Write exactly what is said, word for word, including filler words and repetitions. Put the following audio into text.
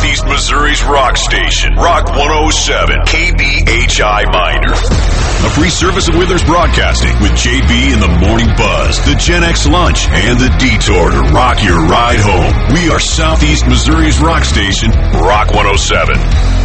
Southeast Missouri's rock station, Rock one oh seven, K B H I Minor. A free service of Withers Broadcasting with J B in the Morning Buzz, the Gen X Lunch, and the Detour to rock your ride home. We are Southeast Missouri's rock station, Rock one oh seven.